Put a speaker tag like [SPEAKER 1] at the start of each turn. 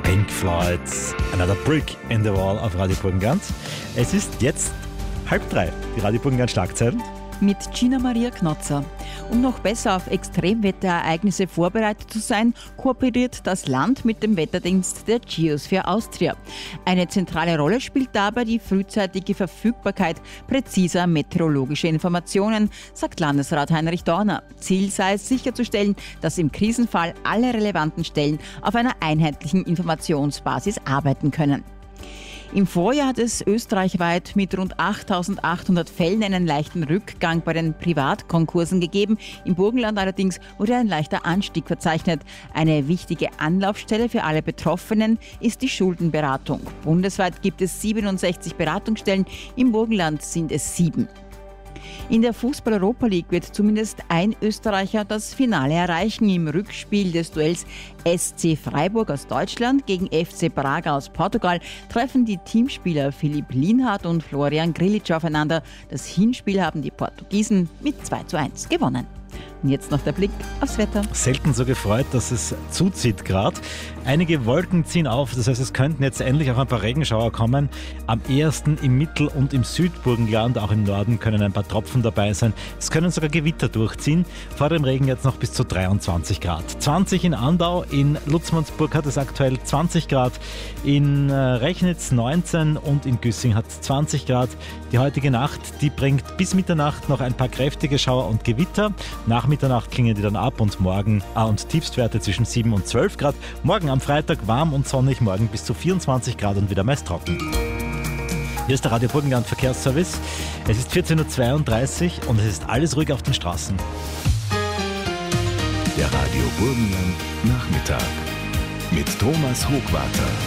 [SPEAKER 1] Pink Floyd, Another Brick in the Wall auf Radio Burgenland. Es ist jetzt 2:30, die Radio Burgenland Schlagzeilen.
[SPEAKER 2] Mit Gina Maria Knotzer. Um noch besser auf Extremwetterereignisse vorbereitet zu sein, kooperiert das Land mit dem Wetterdienst der Geosphere Austria. Eine zentrale Rolle spielt dabei die frühzeitige Verfügbarkeit präziser meteorologischer Informationen, sagt Landesrat Heinrich Dorner. Ziel sei es sicherzustellen, dass im Krisenfall alle relevanten Stellen auf einer einheitlichen Informationsbasis arbeiten können. Im Vorjahr hat es österreichweit mit rund 8.800 Fällen einen leichten Rückgang bei den Privatkonkursen gegeben. Im Burgenland allerdings wurde ein leichter Anstieg verzeichnet. Eine wichtige Anlaufstelle für alle Betroffenen ist die Schuldenberatung. Bundesweit gibt es 67 Beratungsstellen, im Burgenland sind es 7. In der Fußball-Europa League wird zumindest ein Österreicher das Finale erreichen. Im Rückspiel des Duells SC Freiburg aus Deutschland gegen FC Braga aus Portugal treffen die Teamspieler Philipp Lienhardt und Florian Grillitsch aufeinander. Das Hinspiel haben die Portugiesen mit 2:1 gewonnen. Und jetzt noch der Blick aufs Wetter.
[SPEAKER 1] Selten so gefreut, dass es zuzieht gerade. Einige Wolken ziehen auf, das heißt, es könnten jetzt endlich auch ein paar Regenschauer kommen. Am ehesten im Mittel- und im Südburgenland, auch im Norden können ein paar Tropfen dabei sein. Es können sogar Gewitter durchziehen. Vor dem Regen jetzt noch bis zu 23 Grad. 20 in Andau, in Lutzmannsburg hat es aktuell 20 Grad, in Rechnitz 19 und in Güssing hat es 20 Grad. Die heutige Nacht, die bringt bis Mitternacht noch ein paar kräftige Schauer und Gewitter. Nach Mitternacht klingen die dann ab und morgen und Tiefstwerte zwischen 7 und 12 Grad. Morgen am Freitag warm und sonnig, morgen bis zu 24 Grad und wieder meist trocken. Hier ist der Radio Burgenland Verkehrsservice. Es ist 14:32 Uhr und es ist alles ruhig auf den Straßen.
[SPEAKER 3] Der Radio Burgenland Nachmittag mit Thomas Hochwarter.